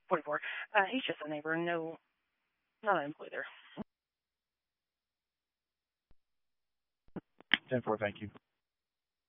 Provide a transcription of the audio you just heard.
44. He's just a neighbor, no, not an employee there. 10-4, thank you.